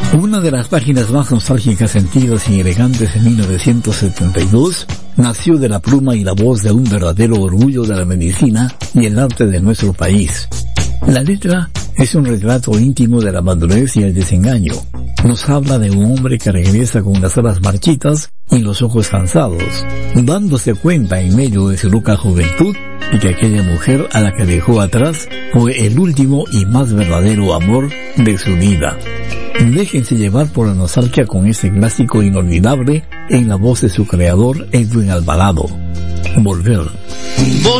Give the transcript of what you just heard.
Una de las páginas más nostálgicas, sentidas y elegantes en 1972 nació de la pluma y la voz de un verdadero orgullo de la medicina y el arte de nuestro país. La letra es un retrato íntimo de la madurez y el desengaño. Nos habla de un hombre que regresa con las alas marchitas y los ojos cansados, dándose cuenta en medio de su loca juventud y que aquella mujer a la que dejó atrás fue el último y más verdadero amor de su vida. Déjense llevar por la nostalgia con este clásico inolvidable en la voz de su creador, Edwin Alvarado. Volver.